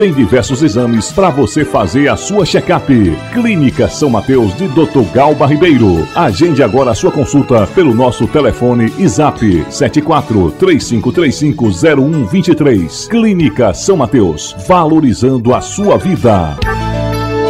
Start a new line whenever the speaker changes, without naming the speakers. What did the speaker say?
Tem diversos exames para você fazer a sua check-up. Clínica São Mateus de Dr. Galba Ribeiro. Agende agora a sua consulta pelo nosso telefone e zap 74-3535-0123. Clínica São Mateus, valorizando a sua vida.